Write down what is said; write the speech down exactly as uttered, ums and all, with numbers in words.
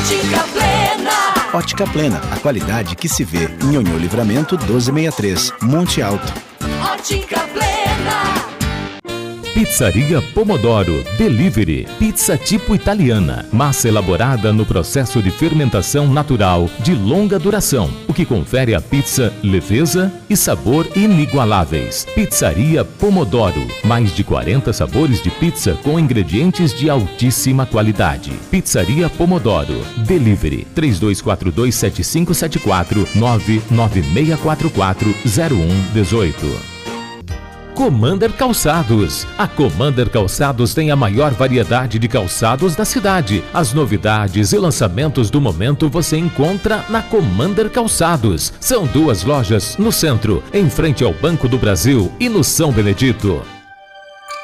Ótica Plena. Ótica Plena, a qualidade que se vê. Em Nhonhô Livramento doze sessenta e três, Monte Alto. Ótica Plena. Pizzaria Pomodoro Delivery. Pizza tipo italiana. Massa elaborada no processo de fermentação natural de longa duração, o que confere à pizza leveza e sabor inigualáveis. Pizzaria Pomodoro. Mais de quarenta sabores de pizza com ingredientes de altíssima qualidade. Pizzaria Pomodoro Delivery. três dois quatro dois sete cinco sete quatro, nove nove seis quatro quatro, zero um um oito. Commander Calçados. A Commander Calçados tem a maior variedade de calçados da cidade. As novidades e lançamentos do momento você encontra na Commander Calçados. São duas lojas no centro, em frente ao Banco do Brasil e no São Benedito.